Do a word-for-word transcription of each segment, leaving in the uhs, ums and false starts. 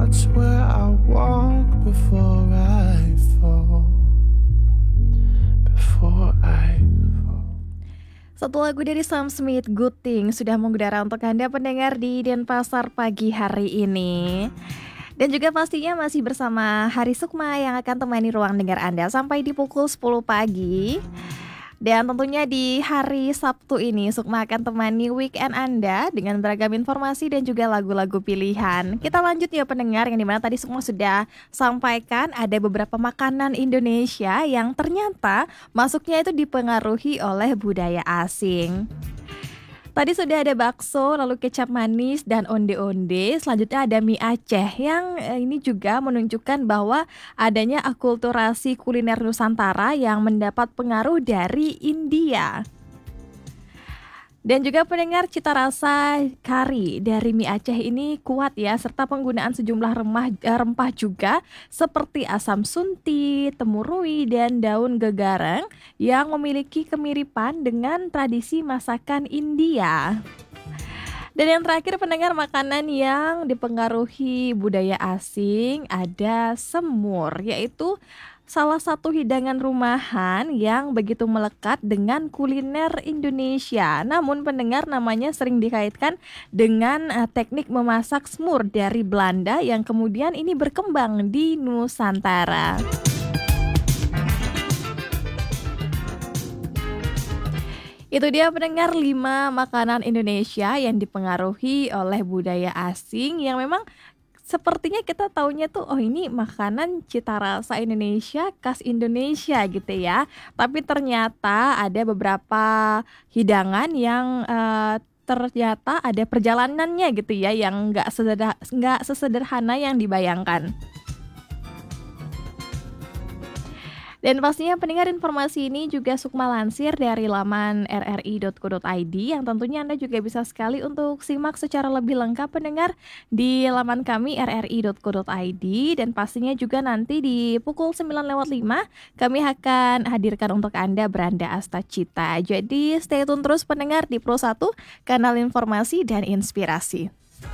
Watch where I walk before I fall. Before I fall. Satu lagu dari Sam Smith, Good Thing, sudah mengudara untuk Anda pendengar di Denpasar pagi hari ini. Dan juga pastinya masih bersama Hari Sukma yang akan temani ruang dengar Anda sampai di pukul sepuluh pagi. Dan tentunya di hari Sabtu ini Sukma akan temani weekend Anda dengan beragam informasi dan juga lagu-lagu pilihan. Kita lanjut ya pendengar, yang dimana tadi Sukma sudah sampaikan ada beberapa makanan Indonesia yang ternyata masuknya itu dipengaruhi oleh budaya asing. Tadi sudah ada bakso, lalu kecap manis, dan onde-onde. Selanjutnya ada mie Aceh yang eh, ini juga menunjukkan bahwa adanya akulturasi kuliner Nusantara yang mendapat pengaruh dari India. Dan juga pendengar, cita rasa kari dari mie Aceh ini kuat ya, serta penggunaan sejumlah remah, eh, rempah juga seperti asam sunti, temurui, dan daun gegareng yang memiliki kemiripan dengan tradisi masakan India. Dan yang terakhir pendengar, makanan yang dipengaruhi budaya asing ada semur, yaitu salah satu hidangan rumahan yang begitu melekat dengan kuliner Indonesia. Namun pendengar, namanya sering dikaitkan dengan uh, teknik memasak semur dari Belanda yang kemudian ini berkembang di Nusantara. Itu dia pendengar lima makanan Indonesia yang dipengaruhi oleh budaya asing yang memang sepertinya kita taunya tuh, oh ini makanan cita rasa Indonesia, khas Indonesia gitu ya. Tapi ternyata ada beberapa hidangan yang uh, ternyata ada perjalanannya gitu ya, yang nggak sesederhana, nggak sesederhana yang dibayangkan. Dan pastinya pendengar, informasi ini juga Sukma lansir dari laman r r i dot co dot i d yang tentunya Anda juga bisa sekali untuk simak secara lebih lengkap pendengar di laman kami r r i dot co dot i d. Dan pastinya juga nanti di pukul sembilan lewat lima kami akan hadirkan untuk Anda Beranda Asta Cita. Jadi stay tune terus pendengar di Pro satu, kanal informasi dan inspirasi.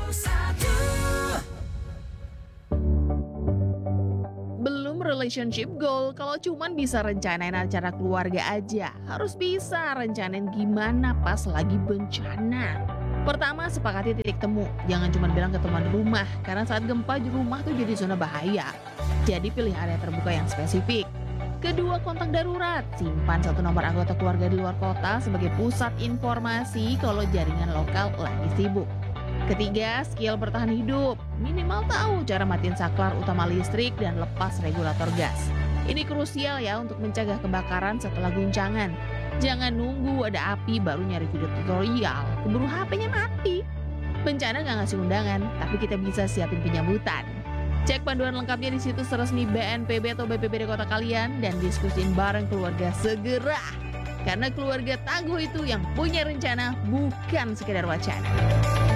Belum relationship goal kalau cuman bisa rencanain acara keluarga aja. Harus bisa rencanain gimana pas lagi bencana. Pertama, sepakati titik temu. Jangan cuma bilang ketemuan rumah, karena saat gempa rumah tuh jadi zona bahaya. Jadi pilih area terbuka yang spesifik. Kedua, kontak darurat. Simpan satu nomor anggota keluarga di luar kota sebagai pusat informasi kalau jaringan lokal lagi sibuk. Ketiga, skill bertahan hidup. Minimal tahu cara matiin saklar utama listrik dan lepas regulator gas. Ini krusial ya untuk mencegah kebakaran setelah guncangan. Jangan nunggu ada api baru nyari video tutorial, keburu H P-nya mati. Bencana nggak ngasih undangan, tapi kita bisa siapin penyambutan. Cek panduan lengkapnya di situs resmi B N P B atau B P B D kota kalian dan diskusin bareng keluarga segera. Karena keluarga tangguh itu yang punya rencana, bukan sekedar wacana.